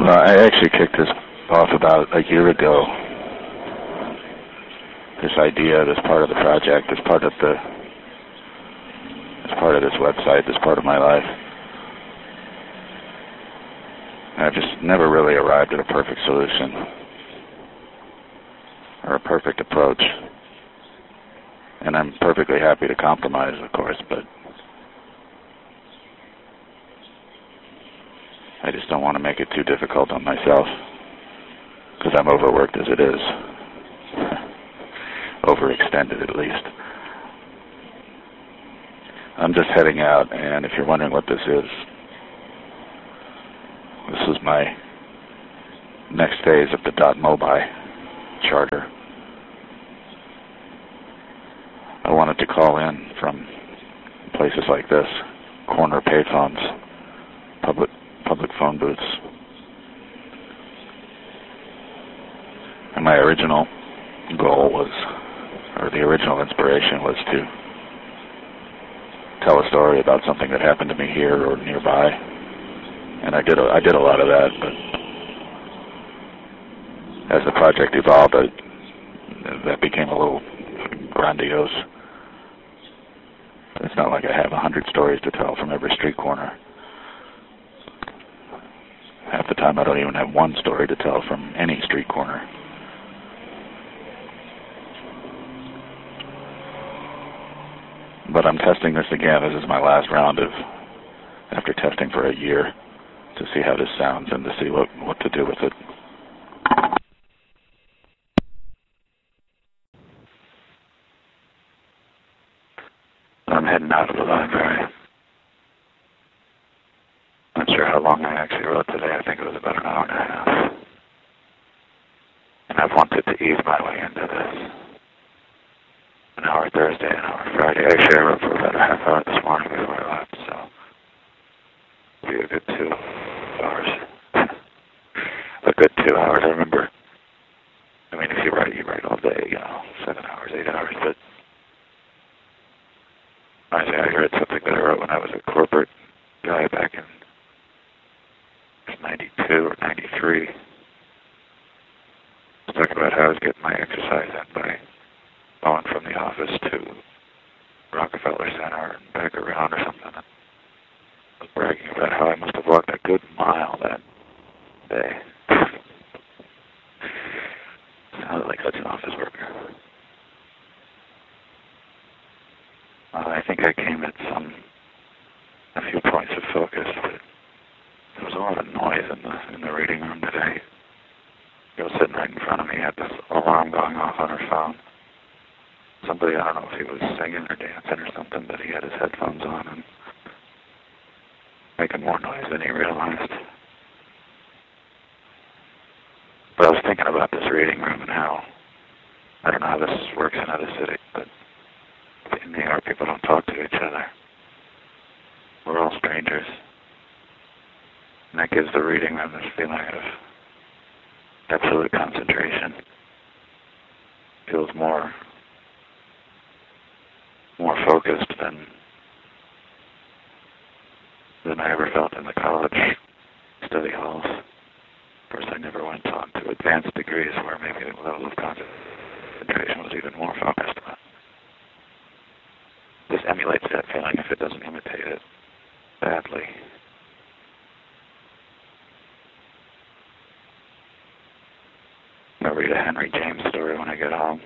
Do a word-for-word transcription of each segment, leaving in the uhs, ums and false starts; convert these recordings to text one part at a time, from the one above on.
Well, I actually kicked this off about a year ago. This idea, this part of the project, this part of the, this part of this website, this part of my life. And I've just never really arrived at a perfect solution or a perfect approach. And I'm perfectly happy to compromise, of course, but I just don't want to make it too difficult on myself, because I'm overworked as it is. Overextended, at least. I'm just heading out, and if you're wondering what this is, this is my next phase of the .mobi charter. I wanted to call in from places like this, corner payphones, public public phone booths. And my original goal was, or the original inspiration was to tell a story about something that happened to me here or nearby. And I did a, I did a lot of that, but as the project evolved, I, that became a little grandiose. It's not like I have a hundred stories to tell from every street corner. Half the time I don't even have one story to tell from any street corner. But I'm testing this again. This is my last round of, after testing for a year, to see how this sounds and to see what, what to do with it. I'm heading out of the library. Not sure how long I actually wrote today. I think it was about an hour and a half. And I've wanted to ease my way into this. An hour Thursday, an hour Friday. Actually, I wrote for about a half hour this morning before I left, so it'll be a good two hours. A good two hours. I remember, I mean, if you write, you write all day, you know, seven hours, eight hours, but I say I read something that I wrote when I was a corporate guy back in ninety-two or ninety-three. I was talking about how I was getting my exercise in by going from the office to Rockefeller Center and back around or something. I was bragging about how I must have walked a good mile that day. Sounded like such an office worker. Uh, I think I came at some, a few points of focus, but there was a lot of noise in the in the reading room today. She was sitting right in front of me, had this alarm going off on her phone. Somebody, I don't know if he was singing or dancing or something, but he had his headphones on and making more noise than he realized. But I was thinking about this reading room and how, I don't know how this works in other cities, but in New York people don't talk to each other. We're all strangers. And that gives the reading room this feeling of absolute concentration. Feels more more focused than than I ever felt in the college study halls. Of course, I never went on to advanced degrees where maybe the level of concentration was even more focused. But this emulates that feeling if it doesn't imitate it badly. I'll read a Henry James story when I get home.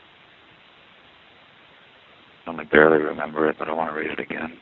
I only barely remember it, but I want to read it again.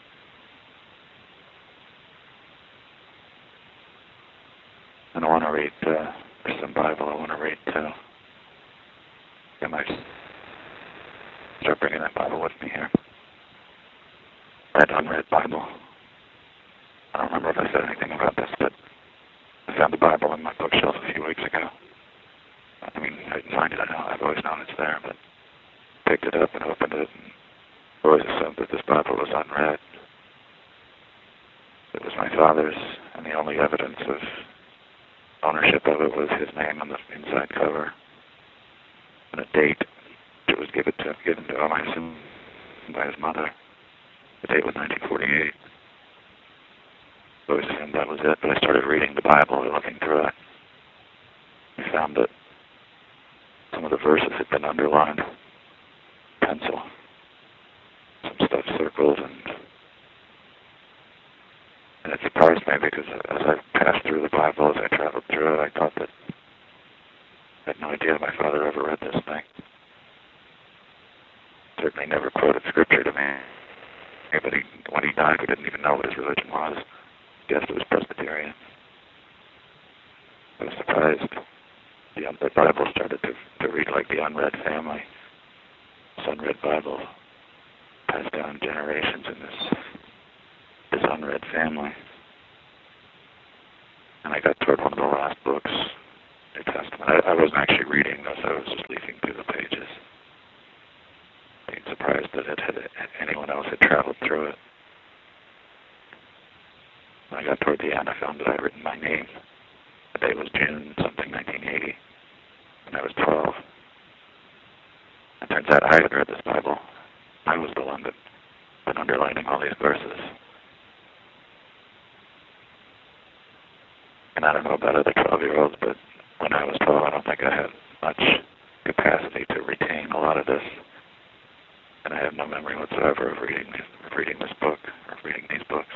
And I want to read, uh, there's some Bible I want to read too. I might start bringing that Bible with me here. That unread Bible. I don't remember if I said anything about this, but I found the Bible in my bookshelf a few weeks ago. I mean, I didn't find it, I know, I've always known it's there, but picked it up and opened it, and always assumed that this Bible was unread. It was my father's, and the only evidence of ownership of it was his name on the inside cover, and a date. It was given to, given to him, I assume, by his mother. The date was nineteen forty-eight. I always assumed that was it, but I started reading the Bible and looking through it. I found that some of the verses had been underlined, pencil, some stuff circled, and and it surprised me because as I passed through the Bible, as I traveled through it, I thought that I had no idea my father ever read this thing. Certainly never quoted scripture to me. But he, when he died, we didn't even know what his religion was. Guessed it was Presbyterian. I was surprised. The, the Bible started to, to read like the unread family. This unread Bible passed down generations in this, this unread family. And I got toward one of the last books, New Testament. I, I wasn't actually reading this. I was just leafing through the pages. Being surprised that it had, anyone else had traveled through it. When I got toward the end, I found that I had written my name. The day was June something, nineteen eighty, when I was twelve. It turns out I had read this Bible. I was the one that had been underlining all these verses. And I don't know about other twelve-year-olds, but when I was twelve, I don't think I had much capacity to retain a lot of this. And I have no memory whatsoever of reading, of reading this book, or of reading these books.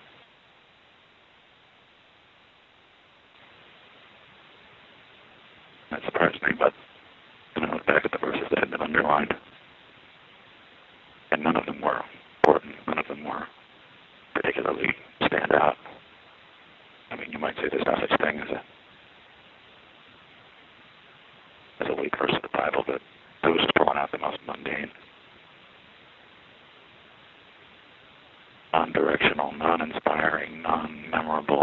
That surprised me, but then I looked back at the verses that had been underlined, and none of them were important. None of them were particularly stand out. I mean, you might say there's no such thing as a as a weak verse of the Bible, but it was just pulling out the most mundane, non-directional, non-inspiring, non-memorable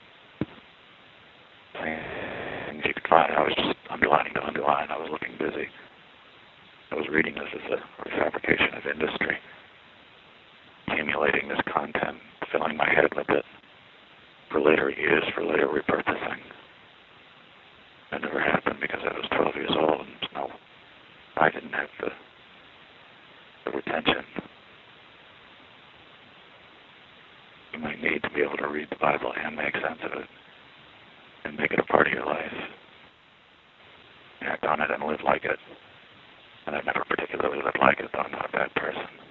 things you could find. I was just underlining to underline. I was looking busy. I was reading this as a fabrication of industry, accumulating this content, filling my head with it for later use, for later repurposing. It never happened because I was twelve years old and no, I didn't have the, the retention you might need to be able to read the Bible and make sense of it and make it a part of your life. Act on it and live like it. And I've never particularly lived like it, though I'm not a bad person.